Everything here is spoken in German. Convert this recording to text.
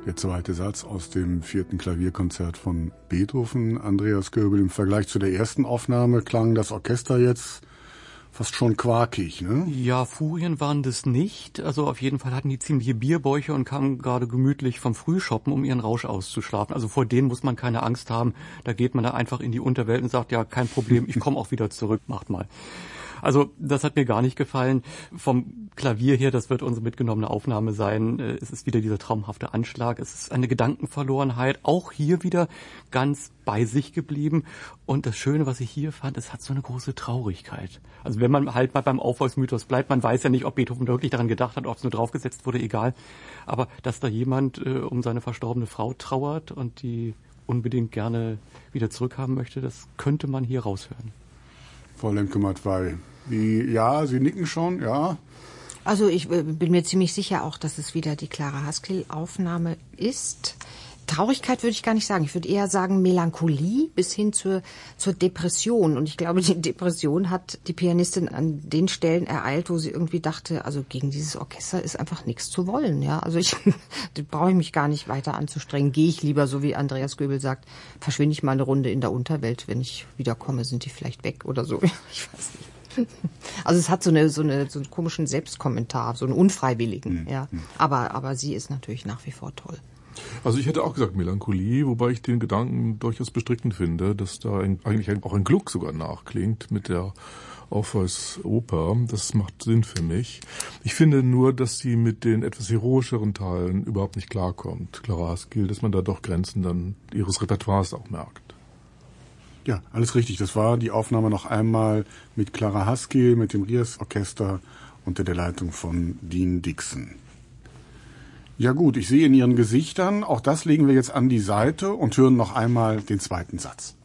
Der zweite Satz aus dem 4. Klavierkonzert von Beethoven. Andreas Göbel, im Vergleich zu der ersten Aufnahme klang das Orchester jetzt fast schon quakig, ne? Ja, Furien waren das nicht. Also auf jeden Fall hatten die ziemliche Bierbäuche und kamen gerade gemütlich vom Frühshoppen, um ihren Rausch auszuschlafen. Also vor denen muss man keine Angst haben. Da geht man da einfach in die Unterwelt und sagt, ja, kein Problem, ich komme auch wieder zurück, macht mal. Also das hat mir gar nicht gefallen. Vom Klavier her, das wird unsere mitgenommene Aufnahme sein. Es ist wieder dieser traumhafte Anschlag. Es ist eine Gedankenverlorenheit. Auch hier wieder ganz bei sich geblieben. Und das Schöne, was ich hier fand, es hat so eine große Traurigkeit. Also wenn man halt mal beim Orpheus-Mythos bleibt, man weiß ja nicht, ob Beethoven wirklich daran gedacht hat, ob es nur draufgesetzt wurde, egal. Aber dass da jemand um seine verstorbene Frau trauert und die unbedingt gerne wieder zurückhaben möchte, das könnte man hier raushören. Frau Lemke-Matwei, ja, Sie nicken schon, ja? Also ich bin mir ziemlich sicher auch, dass es wieder die Clara Haskell-Aufnahme ist. Traurigkeit würde ich gar nicht sagen. Ich würde eher sagen Melancholie bis hin zur Depression. Und ich glaube, die Depression hat die Pianistin an den Stellen ereilt, wo sie irgendwie dachte, also gegen dieses Orchester ist einfach nichts zu wollen. Ja, also da brauche ich mich gar nicht weiter anzustrengen. Gehe ich lieber, so wie Andreas Göbel sagt, verschwinde ich mal eine Runde in der Unterwelt. Wenn ich wiederkomme, sind die vielleicht weg oder so. Ich weiß nicht. Also es hat so einen komischen Selbstkommentar, so einen unfreiwilligen. Ja. Aber sie ist natürlich nach wie vor toll. Also ich hätte auch gesagt Melancholie, wobei ich den Gedanken durchaus bestrickend finde, dass da eigentlich auch ein Gluck sogar nachklingt mit der Orpheus-Oper. Das macht Sinn für mich. Ich finde nur, dass sie mit den etwas heroischeren Teilen überhaupt nicht klarkommt, Clara Haskell, dass man da doch Grenzen dann ihres Repertoires auch merkt. Ja, alles richtig. Das war die Aufnahme noch einmal mit Clara Haskell, mit dem Rias-Orchester unter der Leitung von Dean Dixon. Ja gut, ich sehe in Ihren Gesichtern, auch das legen wir jetzt an die Seite und hören noch einmal den zweiten Satz.